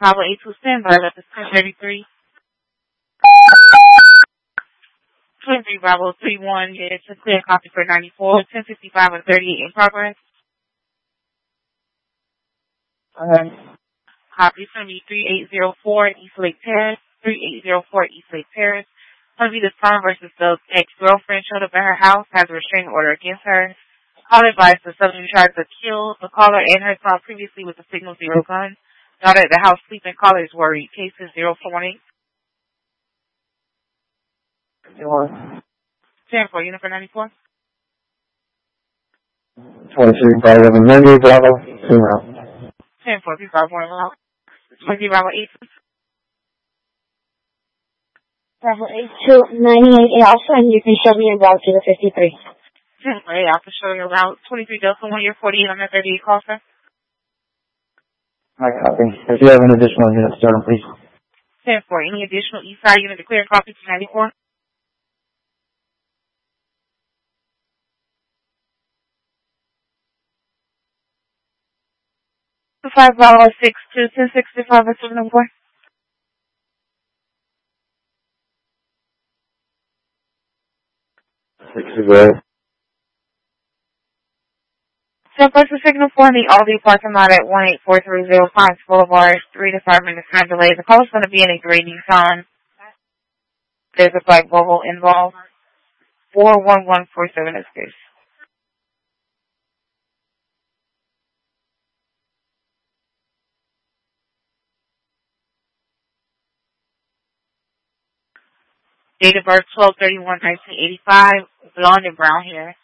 Bravo 82 standby, that is 1033. 23 Bravo 31, it's a clear copy for 94, 1055 and 38 in progress. Copy is going to be 3804 East Lake Terrace, 3804 East Lake Terrace. Going to be the son versus the ex-girlfriend showed up at her house, has a restraining order against her. Caller advised the subject tried to kill the caller and her son previously with a signal 0 gun. Daughter at the house sleeping, caller is worried. Cases 0418. 10 for unit for 94. 23 Bravo 90 Bravo 2 round. 10 for 3 Bravo 1 round. 20 Bravo 8. Bravo 82, 98 Alpha, and you can show me a route to the 53. 10 for 8 Alpha, show your route. 23 Delta 1, you're 48 on that 38 call, sir. I copy. If you have an additional unit, start them, please. 10 for any additional east side unit to clear copy to 94. 5 Bravo 6 2 1065 and 704. 60. So first the signal for the Aldi parking lot at 18430 Pines Boulevard, 3 to 5 minutes time delay. The call is going to be in a grading time. There's a black bubble involved. 41147 is good. Date of birth 12/31/1985, blonde and brown hair.